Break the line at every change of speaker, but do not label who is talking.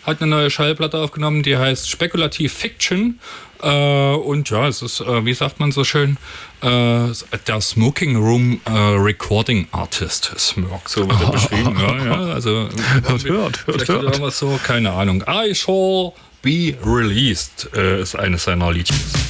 hat eine neue Schallplatte aufgenommen, die heißt Speculative Fiction. Und ja, es ist, wie sagt man so schön, der Smoking Room Recording Artist. Smog, so wird er beschrieben. Ja, also
hört.
Irgendwas so, keine Ahnung. I Shall Be Released ist eines seiner Liedchen.